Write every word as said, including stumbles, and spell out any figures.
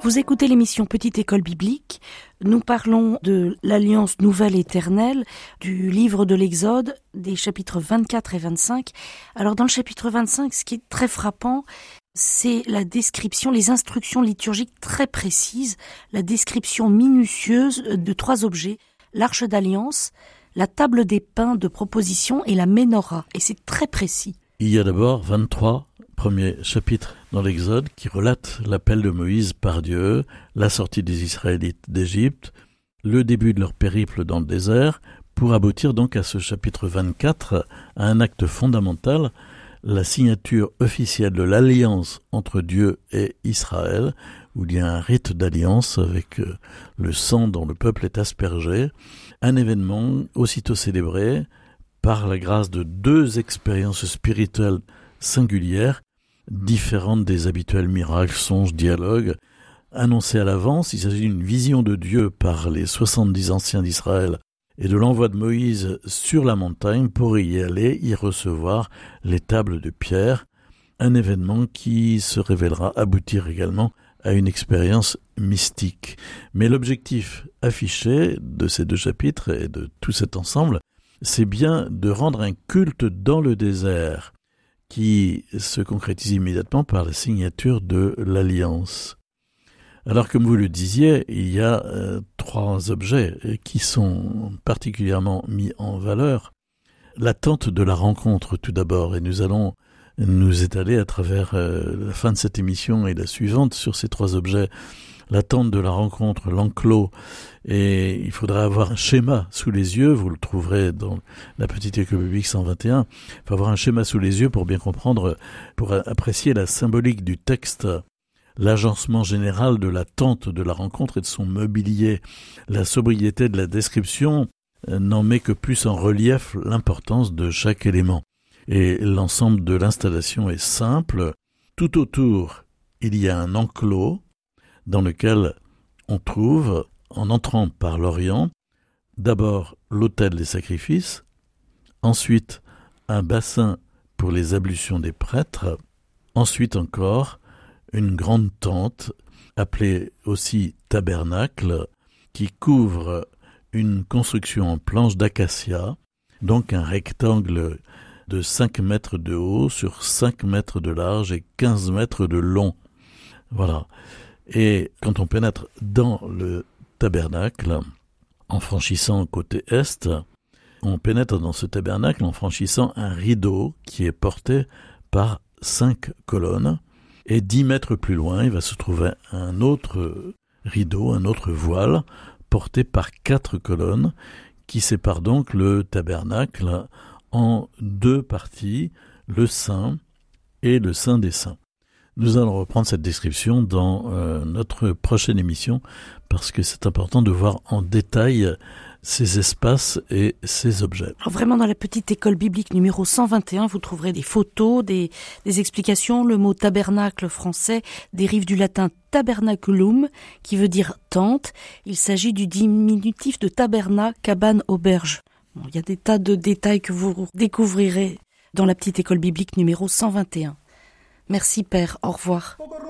Vous écoutez l'émission Petite École Biblique. Nous parlons de l'Alliance Nouvelle Éternelle, du livre de l'Exode, des chapitres vingt-quatre et vingt-cinq. Alors dans le chapitre vingt-cinq, ce qui est très frappant, c'est la description, les instructions liturgiques très précises, la description minutieuse de trois objets, l'arche d'alliance, la table des pains de proposition et la ménorah. Et c'est très précis. Il y a d'abord vingt-trois premiers chapitres dans l'Exode qui relatent l'appel de Moïse par Dieu, la sortie des Israélites d'Égypte, le début de leur périple dans le désert, pour aboutir donc à ce chapitre vingt-quatre, à un acte fondamental, la signature officielle de l'alliance entre Dieu et Israël, où il y a un rite d'alliance avec le sang dont le peuple est aspergé, un événement aussitôt célébré par la grâce de deux expériences spirituelles singulières, différentes des habituels miracles, songes, dialogues, annoncés à l'avance. Il s'agit d'une vision de Dieu par les soixante-dix anciens d'Israël et de l'envoi de Moïse sur la montagne pour y aller, y recevoir les tables de pierre, un événement qui se révélera aboutir également à une expérience mystique. Mais l'objectif affiché de ces deux chapitres et de tout cet ensemble, c'est bien de rendre un culte dans le désert qui se concrétise immédiatement par la signature de l'Alliance. Alors, comme vous le disiez, il y a euh, trois objets qui sont particulièrement mis en valeur. L'attente de la rencontre, tout d'abord, et nous allons nous étaler à travers euh, la fin de cette émission et la suivante sur ces trois objets. L'attente de la rencontre, l'enclos, et il faudra avoir un schéma sous les yeux, vous le trouverez dans la Petite École Biblique cent vingt et un, il faut avoir un schéma sous les yeux pour bien comprendre, pour apprécier la symbolique du texte, l'agencement général de l'attente de la rencontre et de son mobilier. La sobriété de la description n'en met que plus en relief l'importance de chaque élément. Et l'ensemble de l'installation est simple. Tout autour, il y a un enclos dans lequel on trouve, en entrant par l'Orient, d'abord l'autel des sacrifices, ensuite un bassin pour les ablutions des prêtres, ensuite encore une grande tente, appelée aussi tabernacle, qui couvre une construction en planches d'acacia, donc un rectangle de cinq mètres de haut sur cinq mètres de large et quinze mètres de long. Voilà. Et quand on pénètre dans le tabernacle, en franchissant côté est, on pénètre dans ce tabernacle en franchissant un rideau qui est porté par cinq colonnes. Et dix mètres plus loin, il va se trouver un autre rideau, un autre voile, porté par quatre colonnes, qui sépare donc le tabernacle en deux parties, le Saint et le Saint des Saints. Nous allons reprendre cette description dans euh, notre prochaine émission parce que c'est important de voir en détail ces espaces et ces objets. Alors vraiment, dans la Petite École Biblique numéro cent vingt et un, vous trouverez des photos, des, des explications. Le mot tabernacle français dérive du latin tabernaculum, qui veut dire tente. Il s'agit du diminutif de taberna, cabane, auberge. Bon, il y a des tas de détails que vous découvrirez dans la Petite École Biblique numéro cent vingt et un. Merci Père, au revoir.